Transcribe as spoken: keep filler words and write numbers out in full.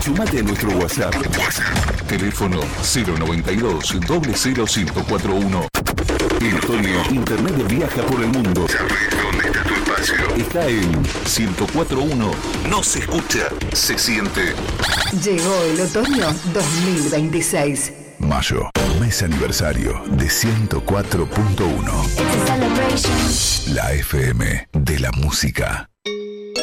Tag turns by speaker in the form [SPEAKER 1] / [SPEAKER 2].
[SPEAKER 1] Sumate a nuestro WhatsApp. WhatsApp. Teléfono cero noventa y dos, cero cero ciento cuarenta y uno. El otoño, Internet viaja por el mundo. ¿Sabes dónde está tu espacio? Está en ciento cuatro punto uno. No se escucha, se siente.
[SPEAKER 2] Llegó el otoño dos mil veintiséis.
[SPEAKER 1] Mayo, mes aniversario de ciento cuatro punto uno. La F M de la música.